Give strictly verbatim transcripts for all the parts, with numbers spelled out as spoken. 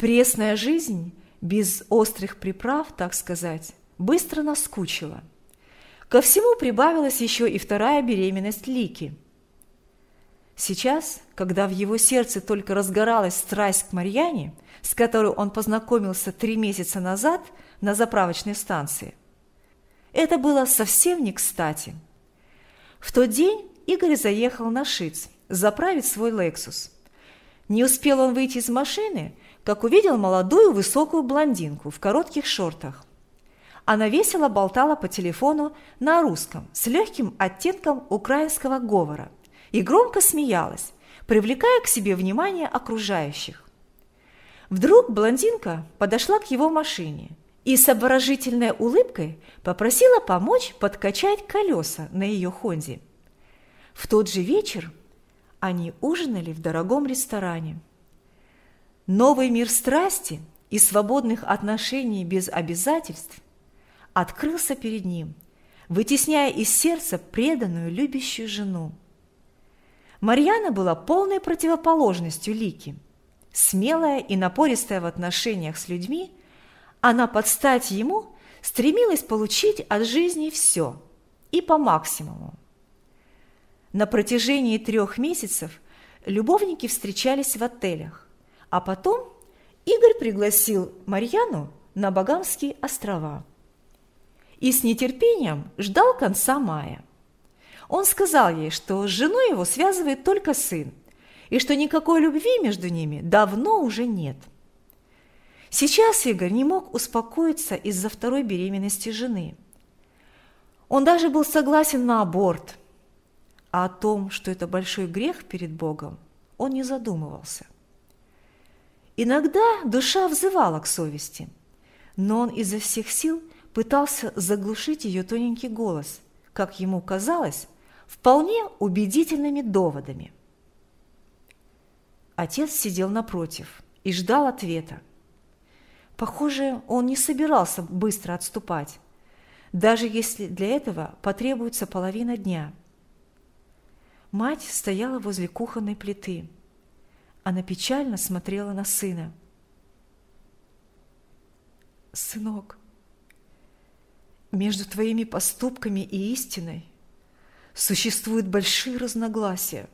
Пресная жизнь, без острых приправ, так сказать, быстро наскучила. Ко всему прибавилась еще и вторая беременность Лики. Сейчас, когда в его сердце только разгоралась страсть к Марьяне, с которой он познакомился три месяца назад на заправочной станции, это было совсем не кстати. В тот день Игорь заехал на ШИЦ заправить свой «Лексус». Не успел он выйти из машины, как увидел молодую высокую блондинку в коротких шортах. Она весело болтала по телефону на русском с легким оттенком украинского говора и громко смеялась, привлекая к себе внимание окружающих. Вдруг блондинка подошла к его машине и с обворожительной улыбкой попросила помочь подкачать колеса на ее «Хонде». В тот же вечер они ужинали в дорогом ресторане. Новый мир страсти и свободных отношений без обязательств открылся перед ним, вытесняя из сердца преданную, любящую жену. Марьяна была полной противоположностью Лики. Смелая и напористая в отношениях с людьми, она под стать ему стремилась получить от жизни все и по максимуму. На протяжении трех месяцев любовники встречались в отелях, а потом Игорь пригласил Марьяну на Багамские острова и с нетерпением ждал конца мая. Он сказал ей, что с женой его связывает только сын, и что никакой любви между ними давно уже нет. Сейчас Игорь не мог успокоиться из-за второй беременности жены. Он даже был согласен на аборт, а о том, что это большой грех перед Богом, он не задумывался. Иногда душа взывала к совести, но он изо всех сил пытался заглушить ее тоненький голос, как ему казалось, вполне убедительными доводами. Отец сидел напротив и ждал ответа. Похоже, он не собирался быстро отступать, даже если для этого потребуется половина дня. Мать стояла возле кухонной плиты. Она печально смотрела на сына. «Сынок, между твоими поступками и истиной существуют большие разногласия.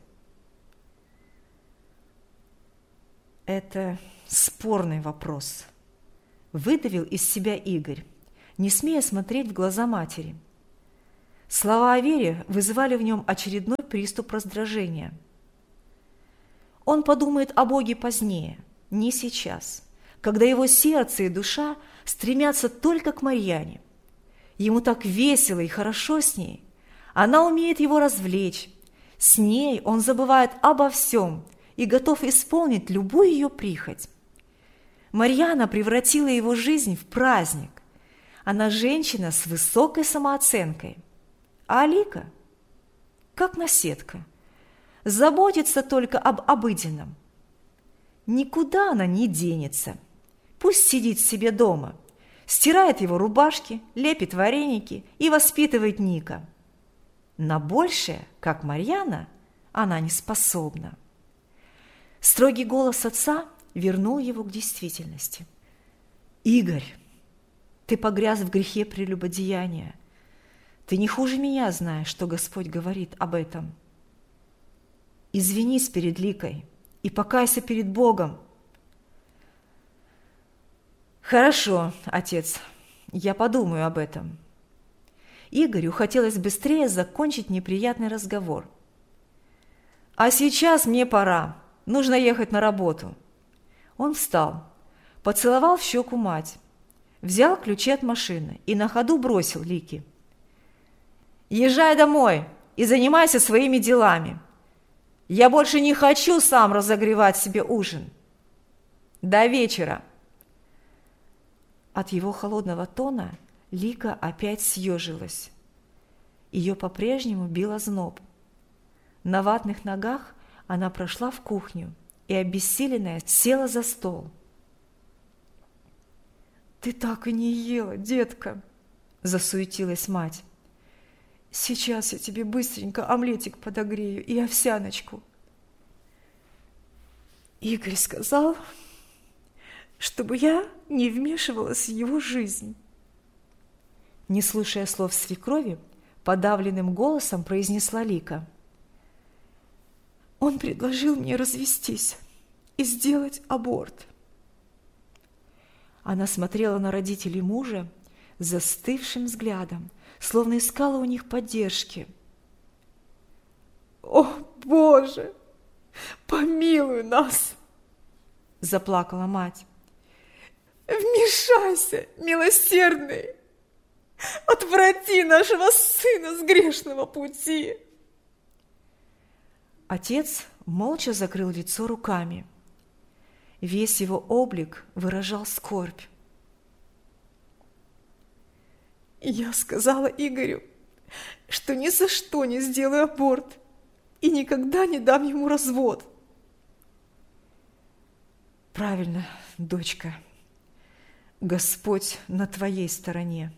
Это спорный вопрос», – выдавил из себя Игорь, не смея смотреть в глаза матери. Слова о вере вызывали в нем очередной приступ раздражения. Он подумает о Боге позднее, не сейчас, когда его сердце и душа стремятся только к Марьяне. Ему так весело и хорошо с ней. Она умеет его развлечь. С ней он забывает обо всем и готов исполнить любую ее прихоть. Марьяна превратила его жизнь в праздник. Она женщина с высокой самооценкой. А Алика, как наседка, заботится только об обыденном. Никуда она не денется. Пусть сидит себе дома, стирает его рубашки, лепит вареники и воспитывает Ника. На большее, как Марьяна, она не способна. Строгий голос отца вернул его к действительности. «Игорь, ты погряз в грехе прелюбодеяния. Ты не хуже меня знаешь, что Господь говорит об этом. Извинись перед Ликой и покайся перед Богом». «Хорошо, отец, я подумаю об этом». Игорю хотелось быстрее закончить неприятный разговор. «А сейчас мне пора, нужно ехать на работу». Он встал, поцеловал в щеку мать, взял ключи от машины и на ходу бросил Лике: «Езжай домой и занимайся своими делами. Я больше не хочу сам разогревать себе ужин. До вечера». От его холодного тона Лика опять съежилась. Ее по-прежнему бил озноб. На ватных ногах она прошла в кухню и, обессиленная, села за стол. «Ты так и не ела, детка!» – засуетилась мать. «Сейчас я тебе быстренько омлетик подогрею и овсяночку». Игорь сказал, чтобы я не вмешивалась в его жизнь. Не слушая слов свекрови, подавленным голосом произнесла Лика. Он предложил мне развестись и сделать аборт. Она смотрела на родителей мужа застывшим взглядом, словно искала у них поддержки. «О, Боже, помилуй нас!» – заплакала мать. «Вмешайся, милосердный! Отврати нашего сына с грешного пути!» Отец молча закрыл лицо руками. Весь его облик выражал скорбь. «Я сказала Игорю, что ни за что не сделаю аборт и никогда не дам ему развод». «Правильно, дочка. Господь на твоей стороне».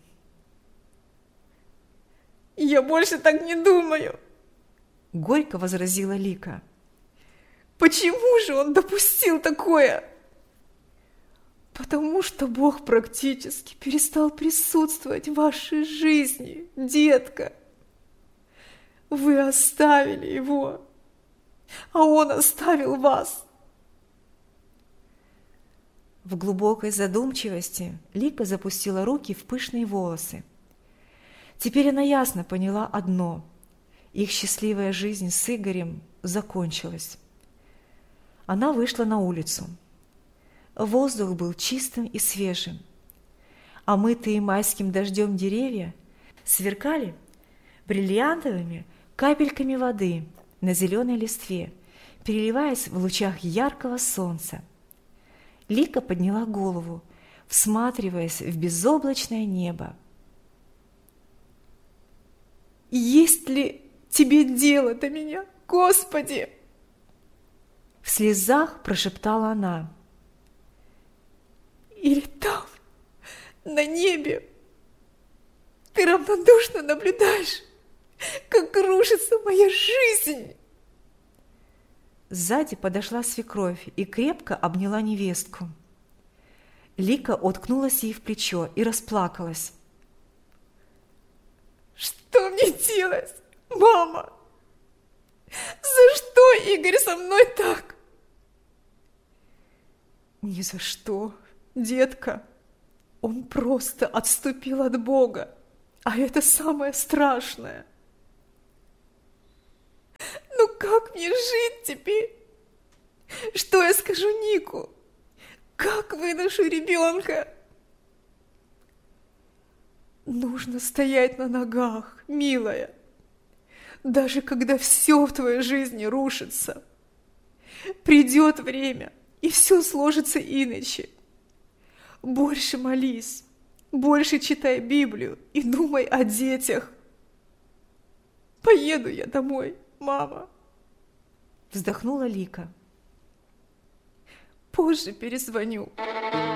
«Я больше так не думаю», – горько возразила Лика. «Почему же он допустил такое?» «Потому что Бог практически перестал присутствовать в вашей жизни, детка. Вы оставили его, а он оставил вас». В глубокой задумчивости Лика запустила руки в пышные волосы. Теперь она ясно поняла одно – их счастливая жизнь с Игорем закончилась. Она вышла на улицу. Воздух был чистым и свежим. Омытые майским дождем деревья сверкали бриллиантовыми капельками воды на зеленой листве, переливаясь в лучах яркого солнца. Лика подняла голову, всматриваясь в безоблачное небо. «Есть ли тебе дело до меня, Господи?» В слезах прошептала она. «Или там, на небе, ты равнодушно наблюдаешь, как рушится моя жизнь?» Сзади подошла свекровь и крепко обняла невестку. Лика уткнулась ей в плечо и расплакалась. «Что мне делать, мама? За что Игорь со мной так?» «Ни за что, детка. Он просто отступил от Бога, а это самое страшное». «Ну как мне жить теперь? Что я скажу Нику? Как выношу ребенка?» «Нужно стоять на ногах, милая, даже когда все в твоей жизни рушится. Придет время, и все сложится иначе. Больше молись, больше читай Библию и думай о детях. Поеду я домой, мама», – вздохнула Лика. «Позже перезвоню».